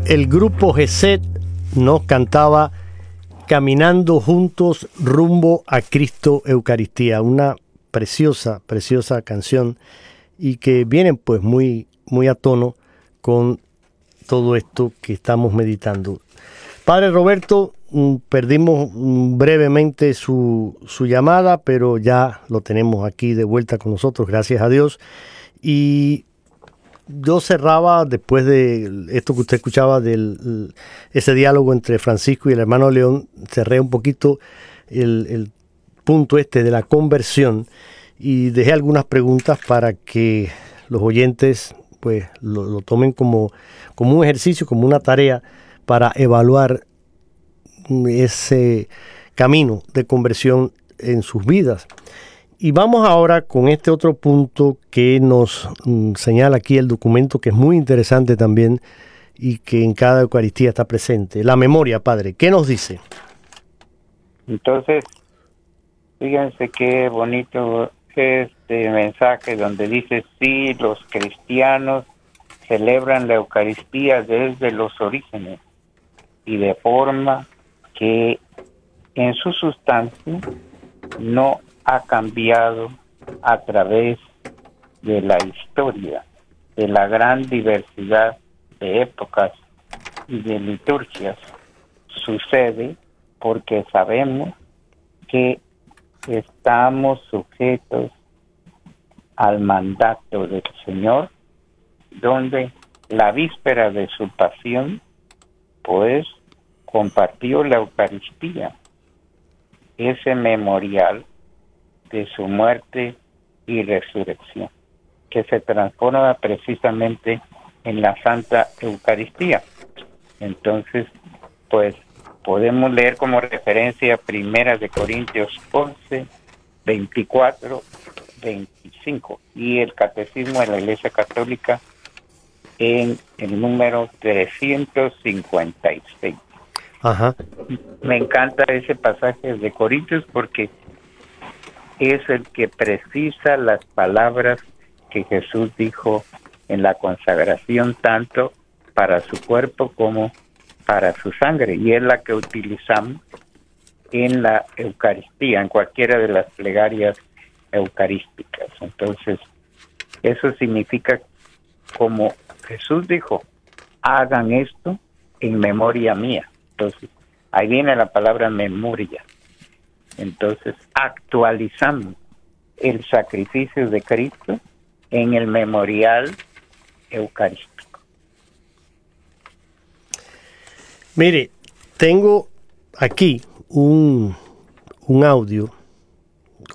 el grupo Geset nos cantaba Caminando Juntos rumbo a Cristo Eucaristía, una preciosa, preciosa canción y que viene pues muy, muy a tono con todo esto que estamos meditando. Padre Roberto, perdimos brevemente su llamada, pero ya lo tenemos aquí de vuelta con nosotros, gracias a Dios. Y yo cerraba, después de esto que usted escuchaba, ese diálogo entre Francisco y el hermano León, cerré un poquito el punto de la conversión y dejé algunas preguntas para que los oyentes pues lo tomen como un ejercicio, como una tarea para evaluar ese camino de conversión en sus vidas. Y vamos ahora con este otro punto que nos señala aquí el documento, que es muy interesante también y que en cada Eucaristía está presente. La memoria, Padre, ¿qué nos dice? Entonces, fíjense qué bonito este mensaje donde dice, sí, los cristianos celebran la Eucaristía desde los orígenes y de forma que en su sustancia no ha cambiado a través de la historia, de la gran diversidad de épocas y de liturgias. Sucede porque sabemos que estamos sujetos al mandato del Señor, donde la víspera de su pasión, pues, compartió la Eucaristía, ese memorial de su muerte y resurrección, que se transforma precisamente en la Santa Eucaristía. Entonces, pues, podemos leer como referencia Primera de Corintios 11, 24, 25 y el Catecismo de la Iglesia Católica en el número 356. Ajá. Me encanta ese pasaje de Corintios porque es el que precisa las palabras que Jesús dijo en la consagración, tanto para su cuerpo como para su sangre, y es la que utilizamos en la Eucaristía, en cualquiera de las plegarias eucarísticas. Entonces, eso significa, como Jesús dijo, hagan esto en memoria mía. Entonces, ahí viene la palabra memoria. Entonces, actualizamos el sacrificio de Cristo en el memorial eucarístico. Mire, tengo aquí un audio